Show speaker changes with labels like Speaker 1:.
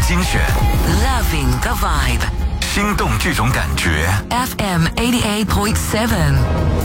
Speaker 1: 精选
Speaker 2: Loving the vibe.
Speaker 1: 心动这种感觉
Speaker 2: FM 88.7